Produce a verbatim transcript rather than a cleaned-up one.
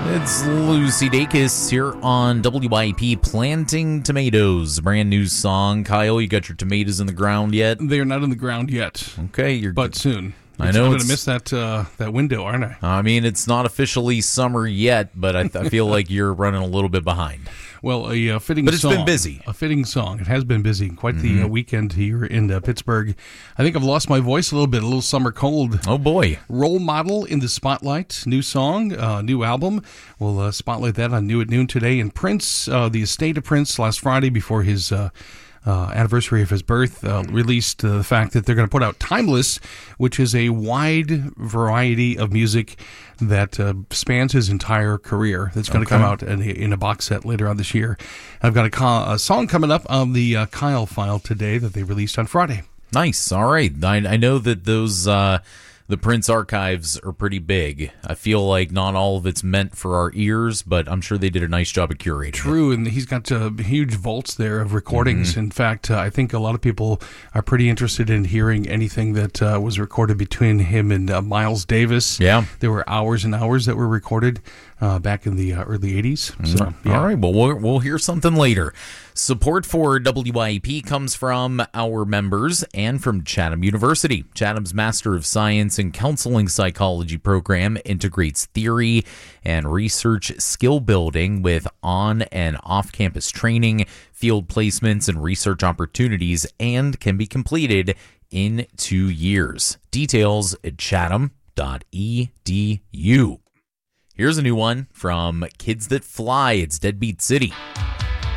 It's Lucy Dacus here on W I P Planting Tomatoes, brand new song. Kyle, you got your tomatoes in the ground yet? They are not in the ground yet. Okay, you're but soon. I know I'm going it's- to miss that uh, that window, aren't I? I mean, it's not officially summer yet, but I, I feel like you're running a little bit behind. Well, a uh, fitting But it's song. been busy. A fitting song. It has been busy. Quite the Mm-hmm. uh, weekend here in uh, Pittsburgh. I think I've lost my voice a little bit. A little summer cold. Oh, boy. Role Model in the Spotlight. New song, uh, new album. We'll uh, spotlight that on New at Noon today. And Prince, uh, the estate of Prince, last Friday before his uh, uh, anniversary of his birth, uh, released uh, the fact that they're going to put out Timeless, which is a wide variety of music that uh, spans his entire career. That's going to Okay. come out in a, in a box set later on this year. I've got a, co- a song coming up on the uh, Kyle file today that they released on Friday. Nice. All right. I, I know that those uh, the Prince archives are pretty big. I feel like not all of it's meant for our ears, but I'm sure they did a nice job of curating it. True, and he's got uh, huge vaults there of recordings. Mm-hmm. In fact, uh, I think a lot of people are pretty interested in hearing anything that uh, was recorded between him and uh, Miles Davis. Yeah. There were hours and hours that were recorded uh, back in the uh, early eighties. So, yeah. All right, well, well, we'll hear something later. Support for W I P comes from our members and from Chatham University. Chatham's Master of Science in Counseling Psychology program integrates theory and research skill building with on- and off-campus training, field placements, and research opportunities, and can be completed in two years. Details at chatham dot e d u. Here's a new one from Kids That Fly. It's Deadbeat City.